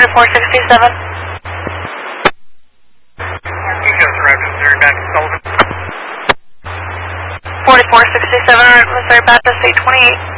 4467. Eco's arrived at Missouri Baptist Sullivan. 4467, Missouri Baptist 828.